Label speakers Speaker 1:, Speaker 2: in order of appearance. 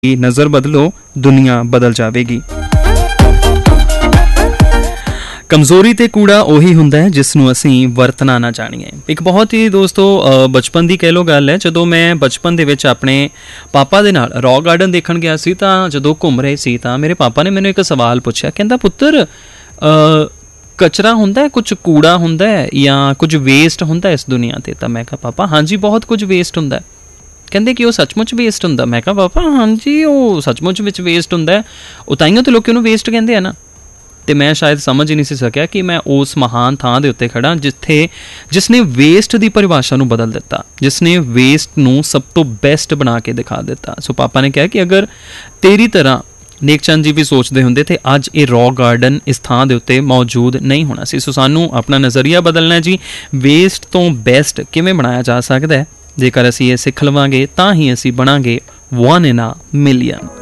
Speaker 1: ਨਜ਼ਰ ਬਦਲੋ, ਦੁਨੀਆ ਬਦਲ ਜਾਵੇਗੀ। ਕਮਜ਼ੋਰੀ ਤੇ ਕੂੜਾ ਉਹੀ ਹੁੰਦਾ ਹੈ ਜਿਸ ਨੂੰ ਅਸੀਂ ਵਰਤਣਾ ਨਾ ਜਾਣੀਏ। ਇੱਕ ਬਹੁਤ ਹੀ ਦੋਸਤੋ ਬਚਪਨ ਦੀ ਕਹਿ ਲਓ ਗੱਲ ਹੈ। ਜਦੋਂ ਮੈਂ ਬਚਪਨ ਦੇ ਵਿੱਚ ਆਪਣੇ ਪਾਪਾ ਦੇ ਨਾਲ ਰੌਕ ਗਾਰਡਨ ਦੇਖਣ ਗਿਆ ਸੀ, ਤਾਂ ਜਦੋਂ ਘੁੰਮ ਰਹੇ ਸੀ ਤਾਂ ਮੇਰੇ ਪਾਪਾ ਨੇ ਮੈਨੂੰ ਇੱਕ ਸਵਾਲ ਪੁੱਛਿਆ, ਕਹਿੰਦਾ ਪੁੱਤਰ ਕਚਰਾ ਹੁੰਦਾ ਹੈ, ਕੁਝ ਕੂੜਾ ਹੁੰਦਾ ਹੈ ਜਾਂ ਕੁਝ ਵੇਸਟ ਹੁੰਦਾ ਇਸ ਦੁਨੀਆ 'ਤੇ? ਤਾਂ ਮੈਂ ਕਿਹਾ ਪਾਪਾ ਹਾਂਜੀ ਬਹੁਤ ਕੁਝ ਵੇਸਟ ਹੁੰਦਾ। ਕਹਿੰਦੇ ਕਿ ਉਹ ਸੱਚਮੁੱਚ ਵੇਸਟ ਹੁੰਦਾ? ਮੈਂ ਕਿਹਾ ਪਾਪਾ ਹਾਂਜੀ ਉਹ ਸੱਚਮੁੱਚ ਵਿੱਚ ਵੇਸਟ ਹੁੰਦਾ, ਉਹ ਤਾਈਓ ਤਾਂ ਲੋਕ ਉਹਨੂੰ ਵੇਸਟ ਕਹਿੰਦੇ ਆ ਨਾ। ਅਤੇ ਮੈਂ ਸ਼ਾਇਦ ਸਮਝ ਹੀ ਨਹੀਂ ਸੀ ਸਕਿਆ ਕਿ ਮੈਂ ਉਸ ਮਹਾਨ ਥਾਂ ਦੇ ਉੱਤੇ ਖੜ੍ਹਾ ਜਿਸ ਨੇ ਵੇਸਟ ਦੀ ਪਰਿਭਾਸ਼ਾ ਨੂੰ ਬਦਲ ਦਿੱਤਾ, ਜਿਸ ਨੇ ਵੇਸਟ ਨੂੰ ਸਭ ਤੋਂ ਬੈਸਟ ਬਣਾ ਕੇ ਦਿਖਾ ਦਿੱਤਾ। ਸੋ ਪਾਪਾ ਨੇ ਕਿਹਾ ਕਿ ਅਗਰ ਤੇਰੀ ਤਰ੍ਹਾਂ ਨੇਕ ਚੰਦ ਜੀ ਵੀ ਸੋਚਦੇ ਹੁੰਦੇ ਤੇ ਅੱਜ ਇਹ ਰੌਕ ਗਾਰਡਨ ਇਸ ਥਾਂ ਦੇ ਉੱਤੇ ਮੌਜੂਦ ਨਹੀਂ ਹੋਣਾ ਸੀ। ਸੋ ਸਾਨੂੰ ਆਪਣਾ ਨਜ਼ਰੀਆ ਬਦਲਣਾ ਜੀ, ਵੇਸਟ ਤੋਂ ਬੈਸਟ ਕਿਵੇਂ ਬਣਾਇਆ ਜਾ ਸਕਦਾ ਹੈ। ਜੇਕਰ ਅਸੀਂ ਇਹ ਸਿੱਖ ਲਵਾਂਗੇ ਤਾਂ ਹੀ ਅਸੀਂ ਬਣਾਂਗੇ 1 in a million।